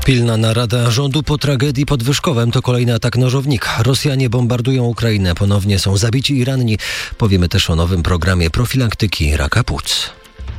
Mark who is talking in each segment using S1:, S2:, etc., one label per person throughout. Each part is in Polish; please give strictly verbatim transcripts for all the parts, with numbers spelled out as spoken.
S1: Pilna narada rządu po tragedii pod Wyszkowem to kolejny atak nożownika. Rosjanie bombardują Ukrainę, ponownie są zabici i ranni. Powiemy też o nowym programie profilaktyki raka płuc.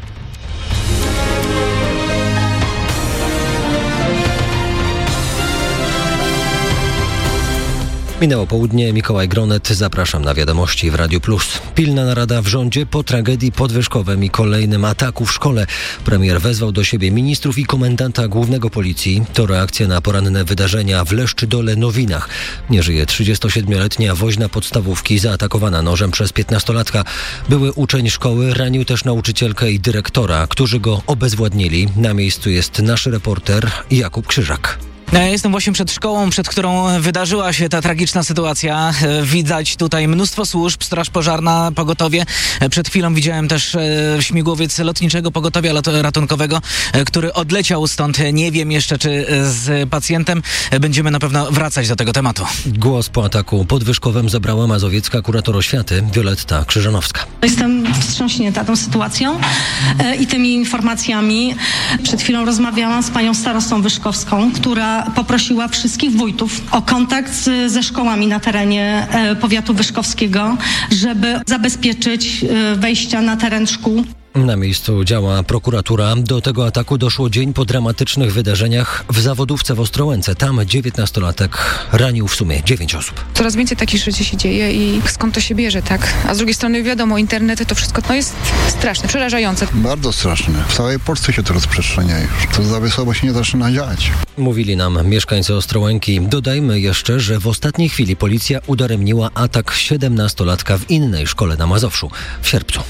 S1: Minęło południe, Mikołaj Gronet, zapraszam na wiadomości w Radiu Plus. Pilna narada w rządzie po tragedii pod Wyszkowem i kolejnym ataku w szkole. Premier wezwał do siebie ministrów i komendanta głównego policji. To reakcja na poranne wydarzenia w Leszczydole Nowinach. Nie żyje trzydziestosiedmioletnia woźna podstawówki zaatakowana nożem przez piętnastolatka. Były uczeń szkoły ranił też nauczycielkę i dyrektora, którzy go obezwładnili. Na miejscu jest nasz reporter Jakub Krzyżak.
S2: Ja jestem właśnie przed szkołą, przed którą wydarzyła się ta tragiczna sytuacja. Widać tutaj mnóstwo służb, straż pożarna, pogotowie. Przed chwilą widziałem też śmigłowiec lotniczego pogotowia ratunkowego, który odleciał stąd. Nie wiem jeszcze, czy z pacjentem. Będziemy na pewno wracać do tego tematu.
S1: Głos po ataku pod Wyszkowem zabrała mazowiecka kurator oświaty Wioletta Krzyżanowska.
S3: Jestem wstrząśnięta tą sytuacją i tymi informacjami. Przed chwilą rozmawiałam z panią starostą wyszkowską, która poprosiła wszystkich wójtów o kontakt z, ze szkołami na terenie e, powiatu wyszkowskiego, żeby zabezpieczyć e, wejścia na teren szkół.
S1: Na miejscu działa prokuratura. Do tego ataku doszło dzień po dramatycznych wydarzeniach w Zawodówce w Ostrołęce. Tam dziewiętnastolatek ranił w sumie dziewięć osób.
S4: Coraz więcej takich rzeczy się dzieje i skąd to się bierze, tak? A z drugiej strony wiadomo, internet to wszystko no jest straszne, przerażające.
S5: Bardzo straszne. W całej Polsce się to rozprzestrzenia już. To za wysoko się nie zaczyna dziać.
S1: Mówili nam mieszkańcy Ostrołęki. Dodajmy jeszcze, że w ostatniej chwili policja udaremniła atak siedemnastolatka w innej szkole na Mazowszu w sierpcu.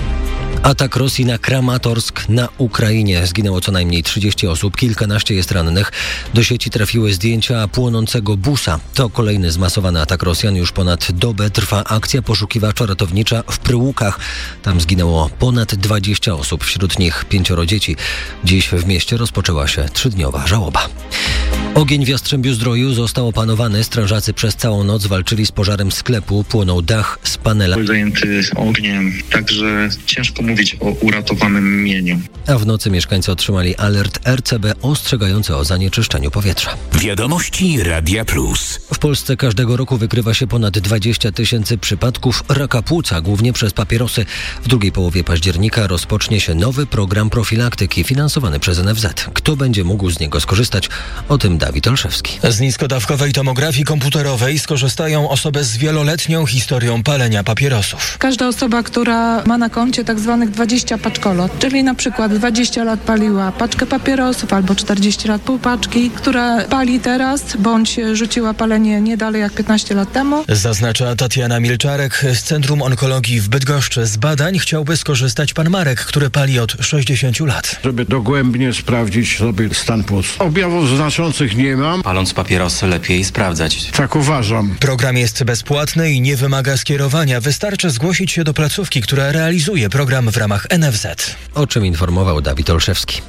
S1: Atak Rosji na Kramatorsk na Ukrainie. Zginęło co najmniej trzydzieści osób, kilkanaście jest rannych. Do sieci trafiły zdjęcia płonącego busa. To kolejny zmasowany atak Rosjan. Już ponad dobę trwa akcja poszukiwaczo-ratownicza w Pryłukach. Tam zginęło ponad dwadzieścia osób, wśród nich pięcioro dzieci. Dziś w mieście rozpoczęła się trzydniowa żałoba. Ogień w Jastrzębiu-Zdroju został opanowany. Strażacy przez całą noc walczyli z pożarem sklepu. Płonął dach z panela.
S6: Był zajęty ogniem, także ciężko mówić o uratowanym mieniu.
S1: A w nocy mieszkańcy otrzymali alert R C B ostrzegający o zanieczyszczeniu powietrza.
S7: Wiadomości Radia Plus.
S1: W Polsce każdego roku wykrywa się ponad dwadzieścia tysięcy przypadków raka płuca, głównie przez papierosy. W drugiej połowie października rozpocznie się nowy program profilaktyki finansowany przez N F Z. Kto będzie mógł z niego skorzystać? O tym Dawid Olszewski.
S8: Z niskodawkowej tomografii komputerowej skorzystają osoby z wieloletnią historią palenia papierosów.
S9: Każda osoba, która ma na koncie tak zwanych dwadzieścia paczkolot, czyli na przykład dwadzieścia lat paliła paczkę papierosów albo czterdzieści lat pół paczki, która pali teraz bądź rzuciła palenie nie dalej jak piętnaście lat temu.
S8: Zaznacza Tatiana Milczarek z Centrum Onkologii w Bydgoszczy. Z badań chciałby skorzystać pan Marek, który pali od sześćdziesięciu lat.
S10: Żeby dogłębnie sprawdzić sobie stan płuc. Objawów znaczących nie mam.
S11: Paląc papierosy lepiej sprawdzać.
S10: Tak uważam.
S8: Program jest bezpłatny i nie wymaga skierowania. Wystarczy zgłosić się do placówki, która realizuje program w ramach N F Z.
S1: O czym informował Dawid Olszewski.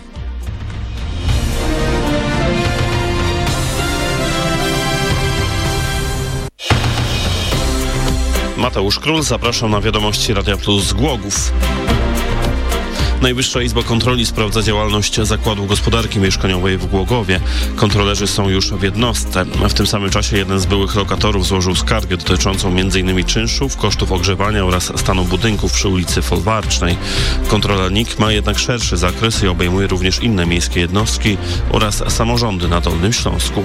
S12: Mateusz Król, zapraszam na wiadomości Radia Plus z Głogów. Najwyższa Izba Kontroli sprawdza działalność Zakładu Gospodarki Mieszkaniowej w Głogowie. Kontrolerzy są już w jednostce. W tym samym czasie jeden z byłych lokatorów złożył skargę dotyczącą m in czynszów, kosztów ogrzewania oraz stanu budynków przy ulicy Folwarcznej. Kontrola N I K ma jednak szerszy zakres i obejmuje również inne miejskie jednostki oraz samorządy na Dolnym Śląsku.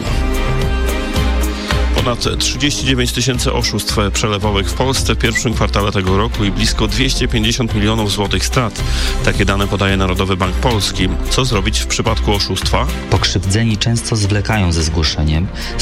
S12: Ponad trzydzieści dziewięć tysięcy oszustw przelewowych w Polsce w pierwszym kwartale tego roku i blisko dwieście pięćdziesiąt milionów złotych strat. Takie dane podaje Narodowy Bank Polski. Co zrobić w przypadku oszustwa?
S13: Pokrzywdzeni często zwlekają ze zgłoszeniem,